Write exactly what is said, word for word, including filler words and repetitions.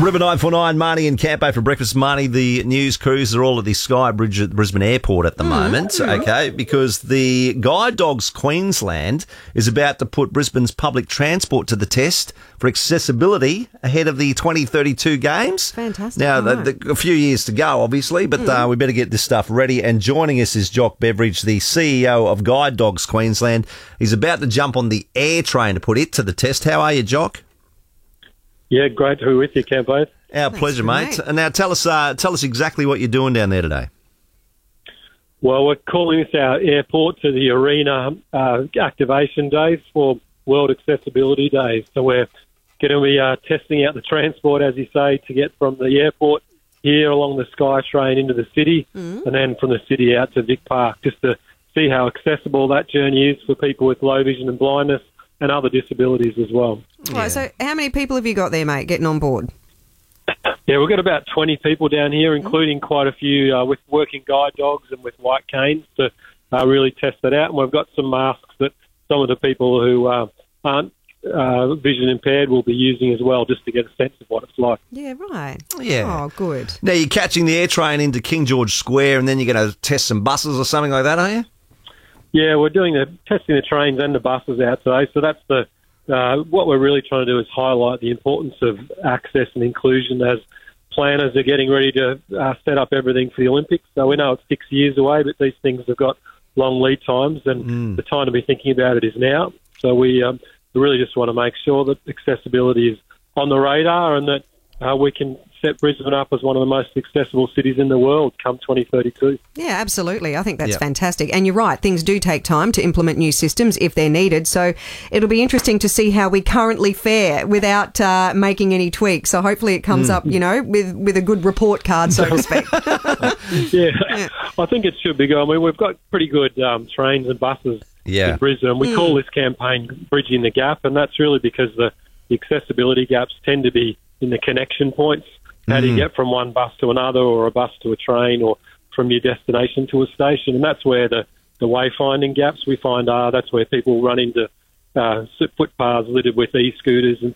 River nine four nine, Marnie and Campo for breakfast. Marnie, the news crews are all at the Sky Bridge at Brisbane Airport at the mm, moment, mm. okay, because the Guide Dogs Queensland is about to put Brisbane's public transport to the test for accessibility ahead of the twenty thirty-two games. Fantastic. Now, the, the, a few years to go, obviously, but mm. uh, we better get this stuff ready. And joining us is Jock Beveridge, the C E O of Guide Dogs Queensland. He's about to jump on the air train to put it to the test. How are you, Jock? Yeah, great to be with you, Campo. Our That's pleasure, great. mate. And now tell us, uh, tell us exactly what you're doing down there today. Well, we're calling this our airport to the arena uh, activation days for World Accessibility Days. So we're going to be uh, testing out the transport, as you say, to get from the airport here along the SkyTrain into the city, mm. and then from the city out to Vic Park, just to see how accessible that journey is for people with low vision and blindness and other disabilities as well. Yeah. Right, so how many people have you got there, mate, getting on board? Yeah, we've got about twenty people down here, including quite a few uh, with working guide dogs and with white canes to uh, really test that out. And we've got some masks that some of the people who uh, aren't uh, vision impaired will be using as well, just to get a sense of what it's like. Yeah, right. Yeah. Oh, good. Now, you're catching the air train into King George Square and then you're going to test some buses or something like that, are you? Yeah, we're doing the testing the trains and the buses out today. So that's the uh, what we're really trying to do is highlight the importance of access and inclusion as planners are getting ready to uh, set up everything for the Olympics. So we know it's six years away, but these things have got long lead times, and mm. the time to be thinking about it is now. So we, um, we really just want to make sure that accessibility is on the radar and that uh, we can set Brisbane up as one of the most accessible cities in the world come twenty thirty-two. Yeah, absolutely. I think that's yep. fantastic. And you're right, things do take time to implement new systems if they're needed. So it'll be interesting to see how we currently fare without uh, making any tweaks. So hopefully it comes mm. up, you know, with, with a good report card, so to speak. yeah. yeah, I think it should be good. I mean, we've got pretty good um, trains and buses yeah. in Brisbane. We mm. call this campaign Bridging the Gap, and that's really because the, the accessibility gaps tend to be in the connection points. How do you get from one bus to another, or a bus to a train, or from your destination to a station? And that's where the, the wayfinding gaps we find are. That's where people run into uh, footpaths littered with e-scooters and